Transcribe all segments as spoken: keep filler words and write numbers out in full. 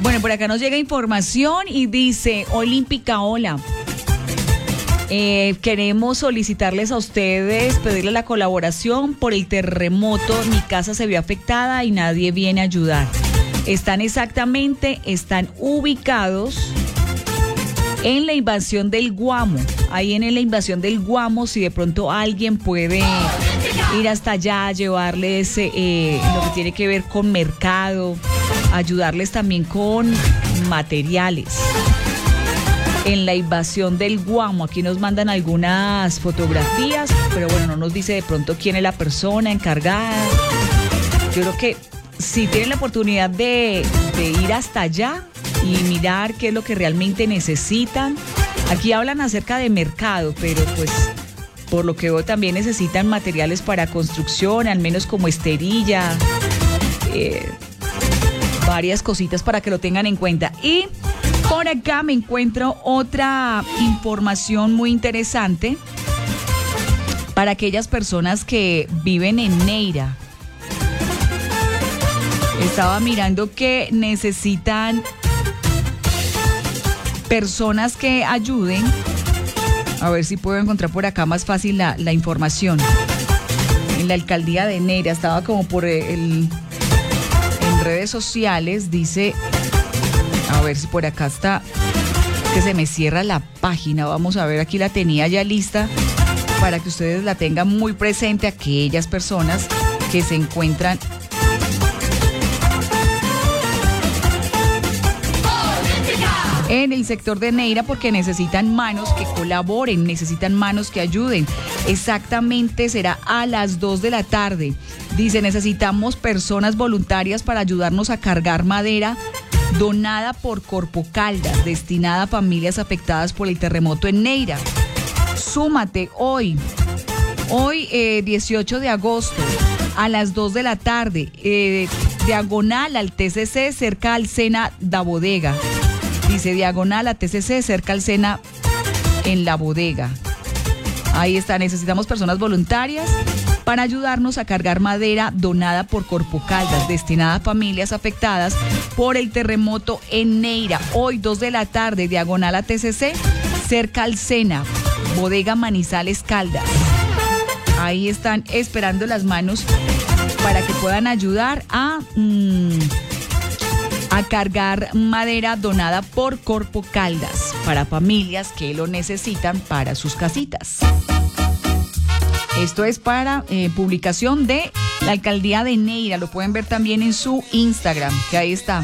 Bueno, por acá nos llega información y dice, Olímpica, hola. Eh, queremos solicitarles a ustedes, pedirles la colaboración por el terremoto. Mi casa se vio afectada y nadie viene a ayudar. Están exactamente, están ubicados en la invasión del Guamo. Ahí en la invasión del Guamo, si de pronto alguien puede ir hasta allá, llevarles eh, lo que tiene que ver con mercado, ayudarles también con materiales. En la invasión del Guamo, aquí nos mandan algunas fotografías, pero bueno, no nos dice de pronto quién es la persona encargada. Yo creo que si tienen la oportunidad de, de ir hasta allá y mirar qué es lo que realmente necesitan. Aquí hablan acerca de mercado, pero pues por lo que veo también necesitan materiales para construcción, al menos como esterilla, eh, varias cositas para que lo tengan en cuenta. Y por acá me encuentro otra información muy interesante para aquellas personas que viven en Neira. Estaba mirando que necesitan personas que ayuden. A ver si puedo encontrar por acá más fácil la, la información. En la alcaldía de Neira, estaba como por el, en redes sociales, dice, a ver si por acá está, que se me cierra la página. Vamos a ver, aquí la tenía ya lista para que ustedes la tengan muy presente, aquellas personas que se encuentran en el sector de Neira, porque necesitan manos que colaboren, necesitan manos que ayuden. Exactamente será a las dos de la tarde. Dice, necesitamos personas voluntarias para ayudarnos a cargar madera donada por Corpo Caldas, destinada a familias afectadas por el terremoto en Neira. Súmate hoy, hoy eh, dieciocho de agosto, a las dos de la tarde, eh, diagonal al T C C, cerca al Sena da Bodega. Dice diagonal a T C C, cerca al Sena en la bodega. Ahí está, necesitamos personas voluntarias para ayudarnos a cargar madera donada por Corpo Caldas, destinada a familias afectadas por el terremoto en Neira. Hoy, dos de la tarde, diagonal a T C C, cerca al Sena, bodega Manizales Caldas. Ahí están esperando las manos para que puedan ayudar a... Mmm, a cargar madera donada por Corpo Caldas para familias que lo necesitan para sus casitas. Esto es para eh, publicación de la alcaldía de Neira. Lo pueden ver también en su Instagram, que ahí está.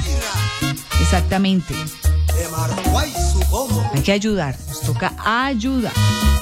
Exactamente. Hay que ayudar, nos toca ayudar.